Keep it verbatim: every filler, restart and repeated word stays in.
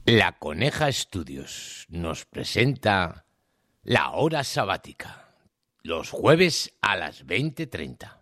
La Coneja Estudios nos presenta La Hora Sabática, los jueves a las veinte treinta.